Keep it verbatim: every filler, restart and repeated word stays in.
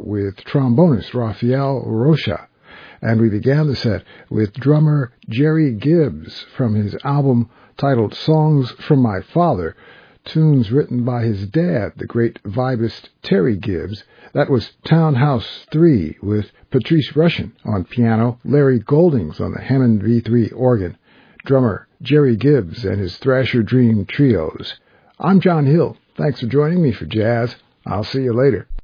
with trombonist Rafael Rocha. And we began the set with drummer Jerry Gibbs from his album titled Songs from My Father, tunes written by his dad, the great vibist Terry Gibbs. That was Townhouse three with Patrice Rushen on piano, Larry Goldings on the Hammond V three organ, drummer Jerry Gibbs and his Thrasher Dream Trios. I'm John Hill. Thanks for joining me for Jazz. I'll see you later.